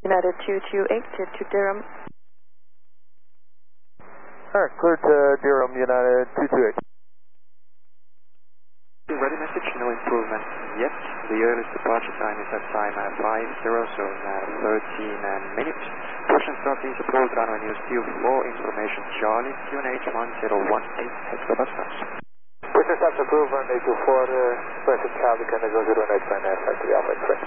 United 228 to Durham. Alright, clear to Durham, United 228. Ready message, no improvement yet. The earliest departure time is at time 50, so 13 minutes. Portion southeast approved runway news due for information. Charlie, QNH 1018, head for bus stops. Portion stops approved, runway 24, present Charlie, can I go 09.